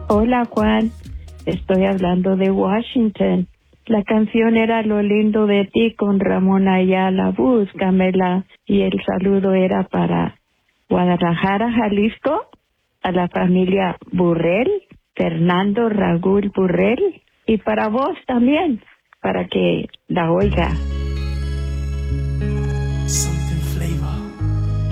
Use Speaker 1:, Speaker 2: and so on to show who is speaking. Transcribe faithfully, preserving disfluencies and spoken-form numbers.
Speaker 1: Hola Juan, estoy hablando de Washington. La canción era Lo lindo de ti con Ramón Ayala, búscamela. Y el saludo era para Guadalajara, Jalisco, a la familia Burrell, Fernando Raúl Burrell, y para vos también, para que la oiga.